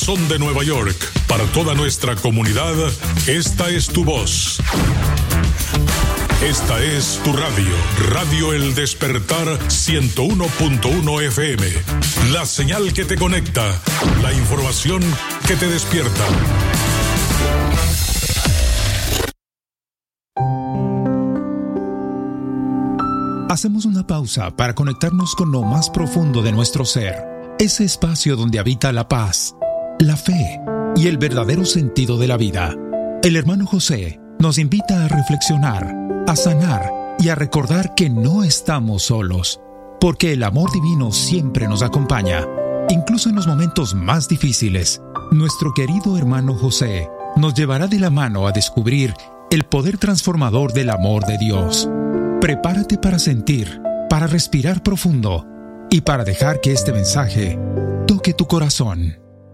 corazón de Nueva York, para toda nuestra comunidad, esta es tu voz. Esta es tu radio, Radio El Despertar 101.1 FM. La señal que te conecta, la información que te despierta. Hacemos una pausa para conectarnos con lo más profundo de nuestro ser, ese espacio donde habita la paz, la fe y el verdadero sentido de la vida. El hermano José nos invita a reflexionar, a sanar y a recordar que no estamos solos, porque el amor divino siempre nos acompaña, incluso en los momentos más difíciles. Nuestro querido hermano José nos llevará de la mano a descubrir el poder transformador del amor de Dios. Prepárate para sentir, para respirar profundo y para dejar que este mensaje toque tu corazón.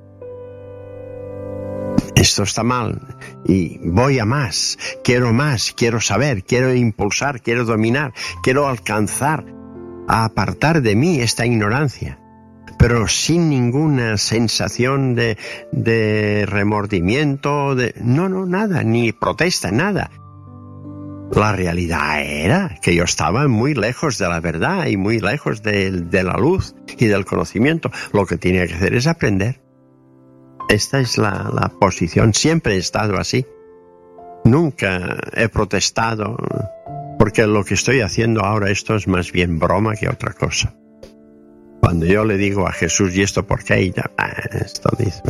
Esto está mal y voy a más, quiero saber, quiero impulsar, quiero dominar, quiero alcanzar a apartar de mí esta ignorancia, pero sin ninguna sensación de remordimiento, nada, ni protesta, nada. La realidad era que yo estaba muy lejos de la verdad y muy lejos de la luz y del conocimiento. Lo que tenía que hacer es aprender. Esta es la posición. Siempre he estado así. Nunca he protestado, porque lo que estoy haciendo ahora, esto es más bien broma que otra cosa. Cuando yo le digo a Jesús, ¿y esto por qué? Esto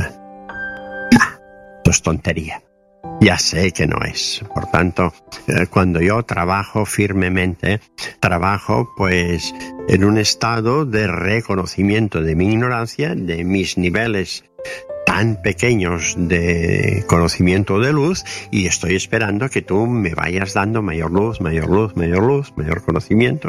es tontería. Ya sé que no es. Por tanto, cuando yo trabajo firmemente, trabajo pues en un estado de reconocimiento de mi ignorancia, de mis niveles tan pequeños de conocimiento de luz, y estoy esperando que tú me vayas dando mayor luz, mayor conocimiento.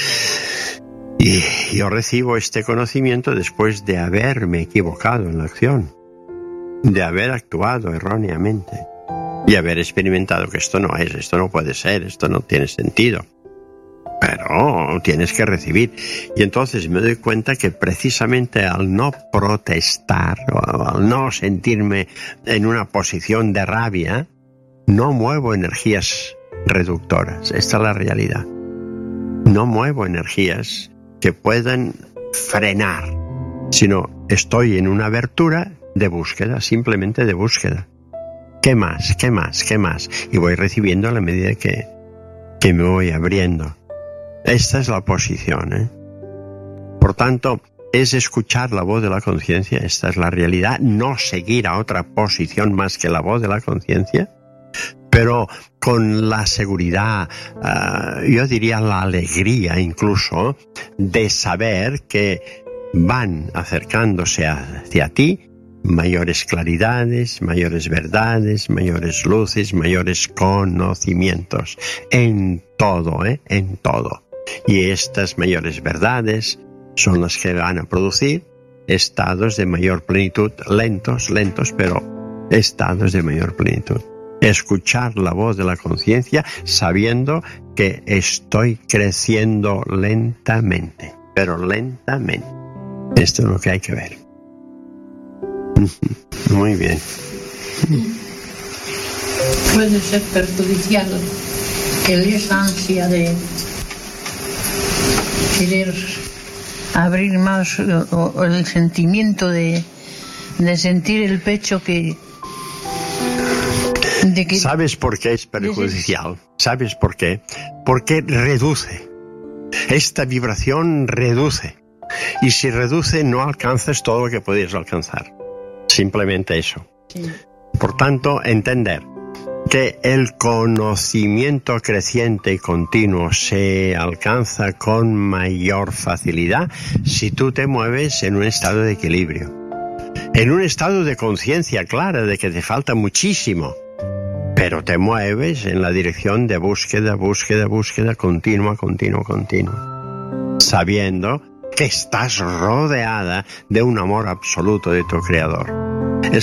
Y yo recibo este conocimiento después de haberme equivocado en la acción, de haber actuado erróneamente y haber experimentado que esto no puede ser, esto no tiene sentido. Pero tienes que recibir. Y entonces me doy cuenta que precisamente al no protestar, o al no sentirme en una posición de rabia, no muevo energías reductoras. Esta es la realidad. No muevo energías que puedan frenar, sino estoy en una abertura de búsqueda, simplemente de búsqueda. ¿Qué más? Y voy recibiendo a la medida que me voy abriendo. Esta es la posición, Por tanto, es escuchar la voz de la conciencia. Esta es la realidad. No seguir a otra posición más que la voz de la conciencia, pero con la seguridad, yo diría la alegría incluso, de saber que van acercándose hacia ti mayores claridades, mayores verdades, mayores luces, mayores conocimientos. En todo, en todo. Y estas mayores verdades son las que van a producir estados de mayor plenitud, lentos, pero estados de mayor plenitud. Escuchar la voz de la conciencia sabiendo que estoy creciendo lentamente, pero lentamente. Esto es lo que hay que ver. Muy bien. Puede ser perjudicial esa ansia de querer abrir más, o el sentimiento de sentir el pecho ¿Sabes por qué es perjudicial? ¿Sabes por qué? Porque reduce. Esta vibración reduce. Y si reduce, no alcanzas todo lo que podías alcanzar. Simplemente eso. Sí. Por tanto, entender que el conocimiento creciente y continuo se alcanza con mayor facilidad si tú te mueves en un estado de equilibrio, en un estado de conciencia clara de que te falta muchísimo, pero te mueves en la dirección de búsqueda continua, sabiendo que estás rodeada de un amor absoluto de tu Creador.